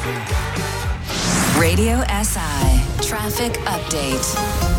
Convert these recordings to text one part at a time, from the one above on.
Radio SI Traffic Update.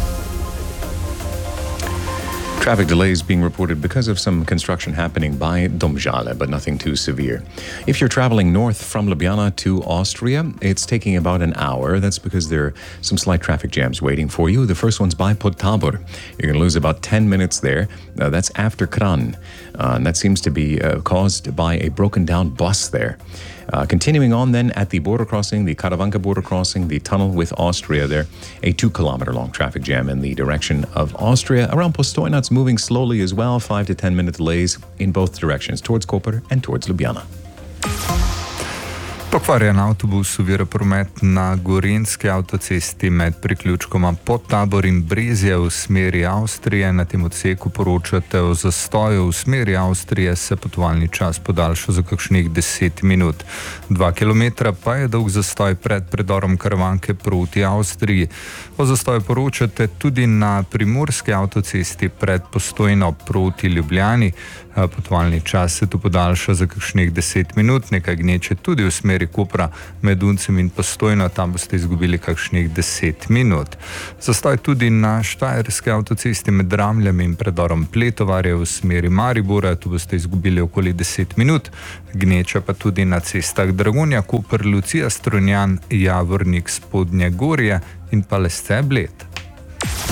Traffic delays being reported because of some construction happening by Domžale, but nothing too severe. If you're traveling north from Ljubljana to Austria, it's taking about an hour. That's because there are some slight traffic jams waiting for you. The first one's by Podtabor. You're going to lose about 10 minutes there. That's after Kranj. And that seems to be caused by a broken down bus there. Continuing on then at the border crossing, the Karavanka border crossing, the tunnel with Austria there, a 2-kilometer long traffic jam in the direction of Austria. Around Postojna, it's moving slowly as well, 5 to 10 minute delays in both directions, towards Koper and towards Ljubljana. Pokvarjen avtobus ovira promet na Gorenjski avtocesti med priključkoma Podtabor in Brezje v smeri Avstrije. Na tem odseku poročate o zastoju v smeri Avstrije, se potovalni čas podaljša za kakšnih 10 minut. 2 kilometra pa je dolg zastoj pred predorom Karavanke proti Avstriji. O zastoju poročate tudi na primorski avtocesti pred Postojno proti Ljubljani. Potovalni čas se tu podaljša za kakšnih 10 minut, nekaj gneče tudi v smeri Kopra med Uncem in Postojno, tam boste izgubili kakšnih 10 minut. Zastoj tudi na štajerski avtocesti med Ramljem in predorom Pletovarje v smeri Maribora, tu boste izgubili okoli 10 minut, gneče pa tudi na cestah Dragonja, Koper, Lucija, Strunjan, Javornik, Spodnje Gorje in pa Lesce, Bled.